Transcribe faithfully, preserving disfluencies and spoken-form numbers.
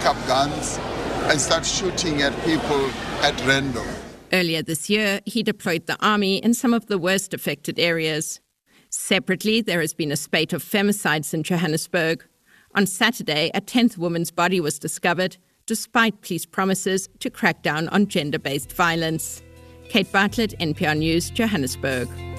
pick up guns and start shooting at people at random. Earlier this year, he deployed the army in some of the worst affected areas. Separately, there has been a spate of femicides in Johannesburg. On Saturday, a tenth woman's body was discovered, despite police promises to crack down on gender-based violence. Kate Bartlett, N P R News, Johannesburg.